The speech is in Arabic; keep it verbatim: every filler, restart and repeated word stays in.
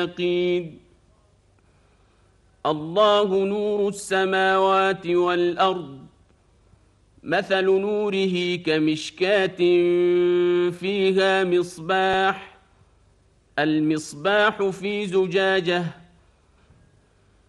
المتقين. الله نور السماوات والأرض، مثل نوره كمشكاة فيها مصباح، المصباح في زجاجة